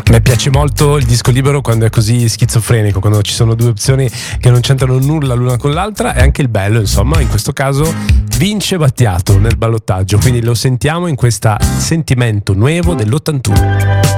Mi piace molto il disco libero quando è così schizofrenico, quando ci sono due opzioni che non c'entrano nulla l'una con l'altra. È anche il bello, insomma, in questo caso vince Battiato nel ballottaggio, quindi lo sentiamo in questa Sentimento Nuevo dell'81.